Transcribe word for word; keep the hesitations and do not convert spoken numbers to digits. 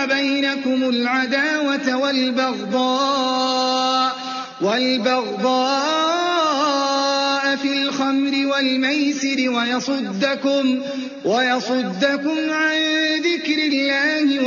ويوقع بينكم العداوة والبغضاء والبغضاء في الخمر والميسر ويصدكم ويصدكم عن ذكر الله